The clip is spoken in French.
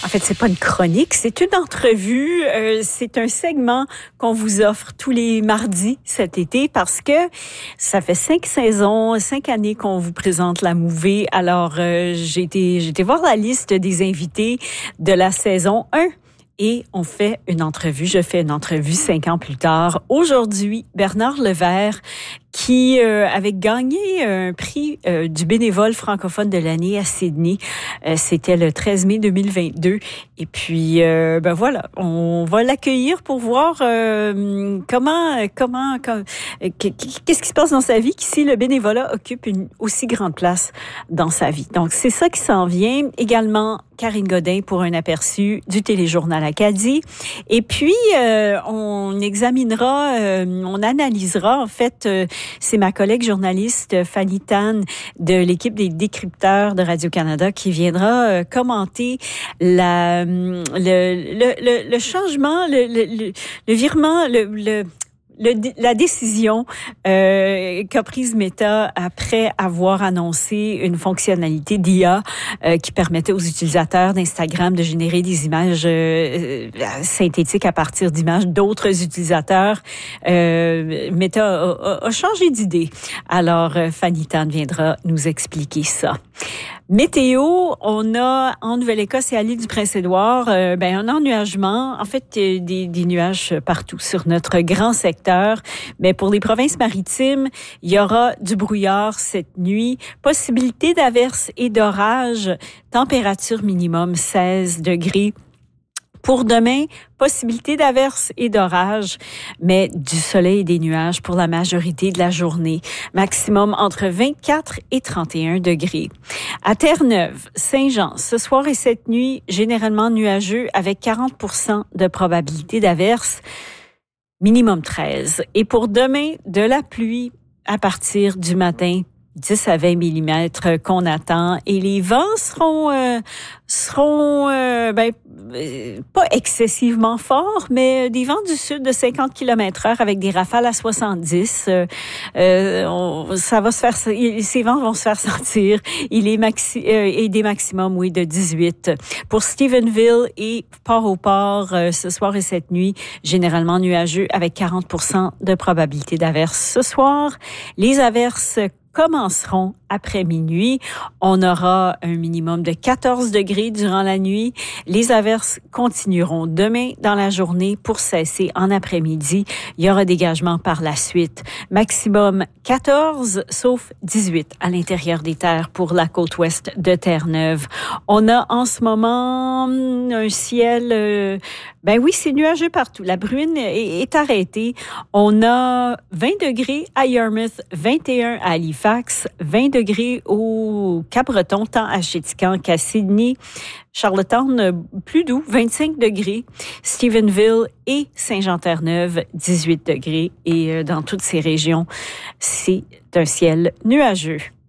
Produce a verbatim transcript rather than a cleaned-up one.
fait, c'est pas une chronique, c'est une entrevue. Euh, c'est un segment qu'on vous offre tous les mardis cet été parce que ça fait cinq saisons, cinq années qu'on vous présente la Mouvée. Alors, euh, j'ai été, j'ai été voir la liste des invités de la saison un. Et on fait une entrevue. Je fais une entrevue cinq ans plus tard. Aujourd'hui, Bernard Levert, qui euh, avait gagné un prix euh, du bénévole francophone de l'année à Sydney. Euh, c'était le treize mai deux mille vingt-deux. Et puis, euh, ben voilà, on va l'accueillir pour voir euh, comment, comment, comment, qu'est-ce qui se passe dans sa vie, qu'ici le bénévolat occupe une aussi grande place dans sa vie. Donc, c'est ça qui s'en vient. Également, Karine Godin pour un aperçu du téléjournal Acadie. Et puis, euh, on examinera, euh, on analysera, en fait, euh, c'est ma collègue journaliste Fanny Tan de l'équipe des décrypteurs de Radio-Canada qui viendra euh, commenter la, le, le, le, le changement, le, le, le virement, le... le Le, la décision euh, qu'a prise Meta après avoir annoncé une fonctionnalité d'I A euh, qui permettait aux utilisateurs d'Instagram de générer des images euh, synthétiques à partir d'images d'autres utilisateurs. Euh, Meta a, a, a changé d'idée. Alors, Fanny Tan viendra nous expliquer ça. Météo, on a en Nouvelle-Écosse et à l'île du Prince-Édouard, euh, ben un ennuagement, en fait euh, des, des nuages partout sur notre grand secteur. Mais pour les provinces maritimes, il y aura du brouillard cette nuit, possibilité d'averses et d'orages, température minimum seize degrés. Pour demain, possibilité d'averses et d'orages, mais du soleil et des nuages pour la majorité de la journée. Maximum entre vingt-quatre et trente et un degrés. À Terre-Neuve, Saint-Jean, ce soir et cette nuit, généralement nuageux avec quarante pour cent de probabilité d'averses. Minimum treize. Et pour demain, de la pluie à partir du matin, dix à vingt millimètres qu'on attend. Et les vents seront euh, seront euh, ben euh, pas excessivement forts, mais des vents du sud de cinquante kilomètres heure avec des rafales à soixante-dix. Euh, euh, on, ça va se faire, ces vents vont se faire sentir. Il est maxi euh, et des maximums, oui, de dix-huit. Pour Stephenville et Port-au-Port, euh, ce soir et cette nuit, généralement nuageux avec quarante pour cent de probabilité d'averses. Ce soir, les averses commenceront après minuit. On aura un minimum de quatorze degrés durant la nuit. Les averses continueront demain dans la journée pour cesser en après-midi. Il y aura dégagement par la suite. Maximum quatorze, sauf dix-huit à l'intérieur des terres pour la côte ouest de Terre-Neuve. On a en ce moment un ciel... Euh, ben oui, c'est nuageux partout. La bruine est, est arrêtée. On a vingt degrés à Yarmouth, vingt et un à Halifax, vingt degrés au Cap-Breton, tant à Chéticamp qu'à Sydney. Charlottetown, plus doux, vingt-cinq degrés. Stephenville et Saint-Jean-Terre-Neuve, dix-huit degrés. Et dans toutes ces régions, c'est un ciel nuageux.